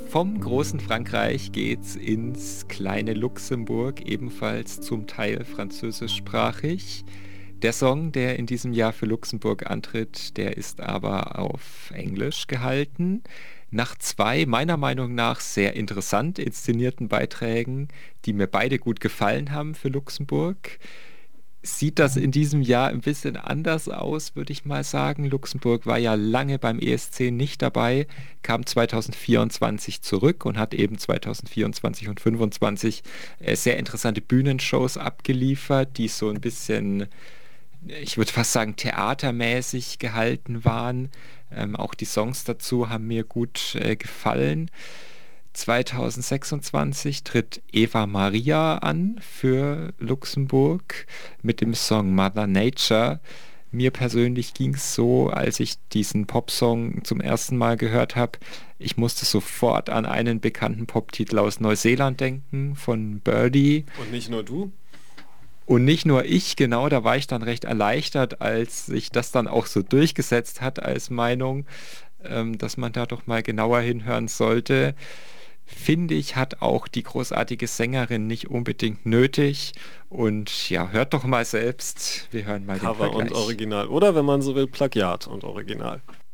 Vom großen Frankreich geht's ins kleine Luxemburg, ebenfalls zum Teil französischsprachig. Der Song, der in diesem Jahr für Luxemburg antritt, der ist aber auf Englisch gehalten. Nach zwei meiner Meinung nach sehr interessant inszenierten Beiträgen, die mir beide gut gefallen haben für Luxemburg, sieht das in diesem Jahr ein bisschen anders aus, würde ich mal sagen. Luxemburg war ja lange beim ESC nicht dabei, kam 2024 zurück und hat eben 2024 und 2025 sehr interessante Bühnenshows abgeliefert, die so ein bisschen, ich würde fast sagen, theatermäßig gehalten waren. Auch die Songs dazu haben mir gut gefallen. 2026 tritt Eva Maria an für Luxemburg mit dem Song Mother Nature. Mir persönlich ging es so, als ich diesen Popsong zum ersten Mal gehört habe, ich musste sofort an einen bekannten Poptitel aus Neuseeland denken, von Birdie. Und nicht nur du? Und nicht nur ich, genau, da war ich dann recht erleichtert, als sich das dann auch so durchgesetzt hat als Meinung, dass man da doch mal genauer hinhören sollte. Finde ich, hat auch die großartige Sängerin nicht unbedingt nötig. Und ja, hört doch mal selbst. Wir hören mal den Cover und Vergleich. Original. Oder wenn man so will, Plagiat und Original.